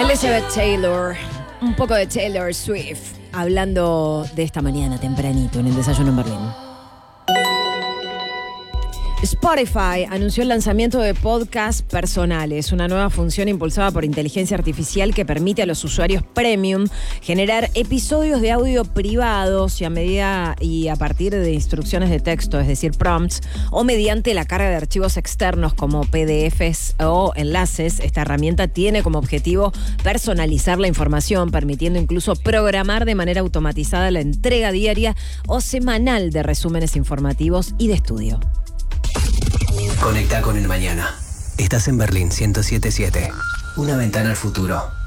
Elizabeth Taylor, un poco de Taylor Swift, hablando de esta mañana tempranito en el Desayuno en Berlín. Spotify anunció el lanzamiento de podcasts personales, una nueva función impulsada por inteligencia artificial que permite a los usuarios premium generar episodios de audio privados y a partir de instrucciones de texto, es decir, prompts, o mediante la carga de archivos externos como PDFs o enlaces. Esta herramienta tiene como objetivo personalizar la información, permitiendo incluso programar de manera automatizada la entrega diaria o semanal de resúmenes informativos y de estudio. Conecta con el mañana. Estás en Berlín 107.7. Una ventana al futuro.